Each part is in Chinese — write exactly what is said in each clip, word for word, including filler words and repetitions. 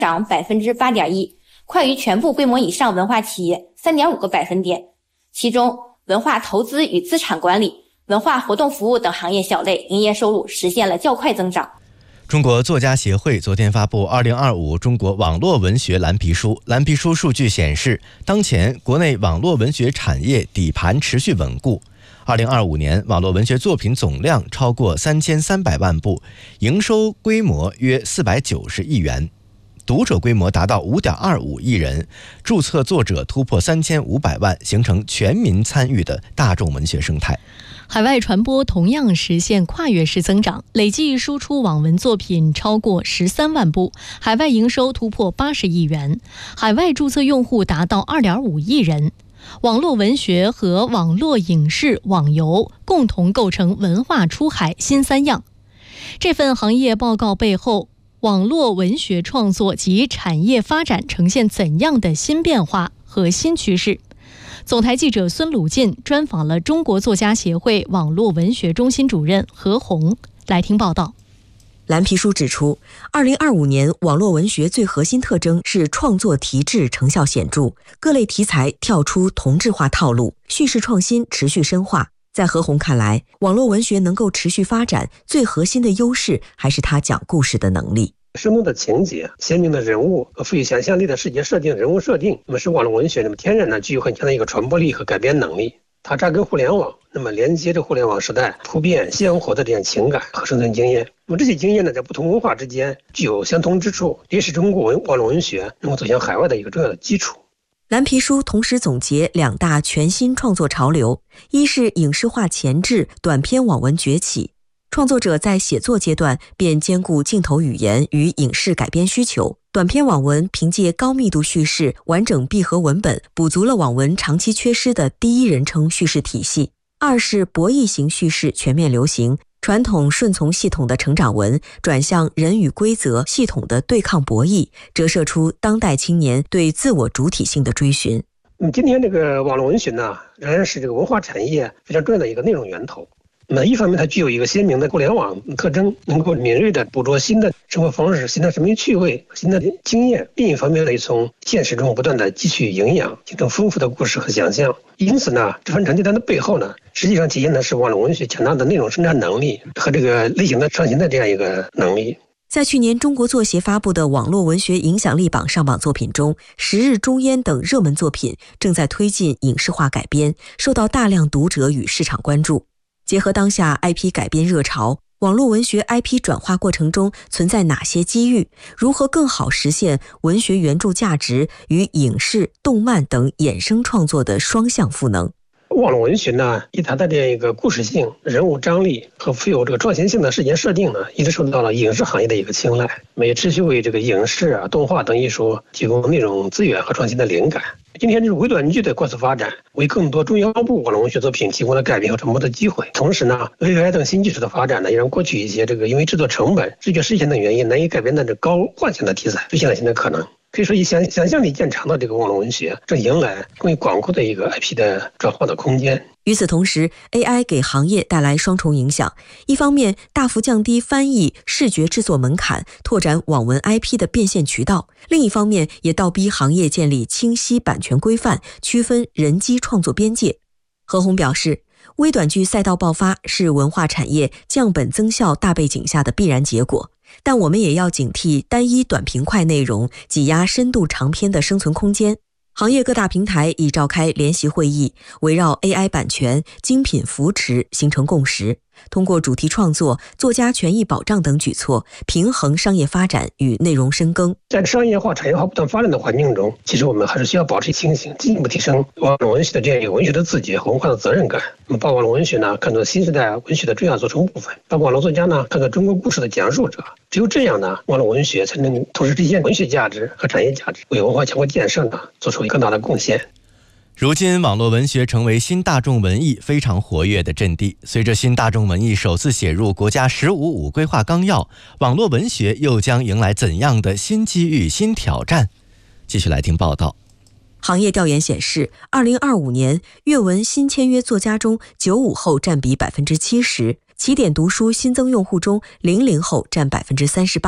涨 百分之八点一， 快于全部规模以上文化企业 三点五个百分点。其中文化投资与资产管理、文化活动服务等行业小类营业收入实现了较快增长。 中国作家协会昨天发布二零二五中国网络文学蓝皮书。蓝皮书数据显示，当前国内网络文学产业底盘持续稳固。二零二五年网络文学作品总量超过三千三百万部，营收规模约四百九十亿元，读者规模达到五点二五亿人，注册作者突破三千五百万，形成全民参与的大众文学生态。 海外传播同样实现跨越式增长，累计输出网文作品超过十三万部，海外营收突破八十亿元，海外注册用户达到二点五亿人。网络文学和网络影视、网游共同构成文化出海新三样。这份行业报告背后，网络文学创作及产业发展呈现怎样的新变化和新趋势？总台记者孙鲁进专访了中国作家协会网络文学中心主任何红，来听报道。 蓝皮书指出，二零二五年网络文学最核心特征是创作题质成效显著，各类题材跳出同质化套路，叙事创新持续深化。在何红看来，网络文学能够持续发展，最核心的优势还是它讲故事的能力。 生动的情节、鲜明的人物和富有想象力的世界设定、人物设定，那么是网络文学那么天然呢具有很强的一个传播力和改编能力。它扎根互联网，那么连接着互联网时代普遍鲜活的这样情感和生存经验。那么这些经验呢，在不同文化之间具有相同之处，也是中国文网络文学能够走向海外的一个重要的基础。 蓝皮书同时总结两大全新创作潮流，一是影视化前置，短篇网文崛起。创作者在写作阶段便兼顾镜头语言与影视改编需求，短篇网文凭借高密度叙事、完整闭合文本，补足了网文长期缺失的第一人称叙事体系。二是博弈型叙事全面流行，传统顺从系统的成长文转向人与规则系统的对抗博弈，折射出当代青年对自我主体性的追寻。 嗯，今天这个网络文学呢，仍然是这个文化产业非常重要的一个内容源头。那一方面，它具有一个鲜明的互联网特征，能够敏锐地捕捉新的生活方式、新的生命趣味、新的经验；另一方面呢，从现实中不断地汲取营养，形成丰富的故事和想象。因此呢，这份成绩单的背后呢，实际上体现的是网络文学强大的内容生产能力和这个类型的创新的这样一个能力。 在去年中国作协发布的网络文学影响力榜上榜作品中，《十日终焉》等热门作品正在推进影视化改编，受到大量读者与市场关注。结合当下 I P 改编热潮，网络文学 I P 转化过程中存在哪些机遇？如何更好实现文学原著价值与影视、动漫等衍生创作的双向赋能？ 网络文学呢，以它的这样一个故事性、人物张力和富有这个创新性的事件设定呢，一直受到了影视行业的一个青睐，也持续为这个影视啊、动画等艺术提供内容资源和创新的灵感。今天这种微短剧的快速发展，为更多中腰部网络文学作品提供了改编和传播的机会。同时呢 ，A I 等新技术的发展呢，也让过去一些这个因为制作成本、视觉实现等原因难以改编的这高幻想的题材，实现了新的可能。可以说，以想想象力见长的这个网络文学，正迎来更为广阔的一个 I P 的转化的空间。 与此同时 ，A I 给行业带来双重影响。一方面，大幅降低翻译、视觉制作门槛，拓展网文 I P 的变现渠道；另一方面，也倒逼行业建立清晰版权规范，区分人机创作边界。何红表示，微短剧赛道爆发是文化产业降本增效大背景下的必然结果。但我们也要警惕单一短平快内容挤压深度长篇的生存空间。行业各大平台已召开联席会议，围绕 A I 版权、精品扶持形成共识，通过主题创作、作家权益保障等举措，平衡商业发展与内容深耕。 在商业化、产业化不断发展的环境中，其实我们还是需要保持清醒，进一步提升网络文学的这样一个文学的自觉和文化的责任感。那么把网络文学呢看作新时代文学的重要组成部分，把网络作家呢看作中国故事的讲述者。只有这样呢，网络文学才能同时实现文学价值和产业价值，为文化强国建设呢做出更大的贡献。 如今网络文学成为新大众文艺非常活跃的阵地。随着新大众文艺首次写入国家十五五规划纲要，网络文学又将迎来怎样的新机遇、新挑战？继续来听报道。 行业调研显示，二零二五年阅文新签约作家中，九五后占比百分之七十，起点读书新增用户中，零零后占百分之三十八，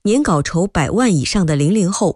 年稿酬百万以上的零零后